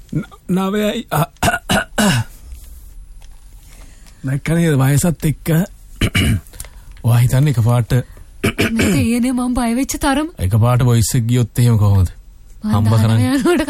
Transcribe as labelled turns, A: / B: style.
A: 9යි. නැක්කනේ වයසත් එක්ක ඔයා හිතන්නේ එකපාරට
B: නැතේ එනේ මම බය වෙච්ච තරම.
A: එකපාරට වොයිස් එක ගියොත් එහෙම කොහොමද? හම්බ කරන්නේ.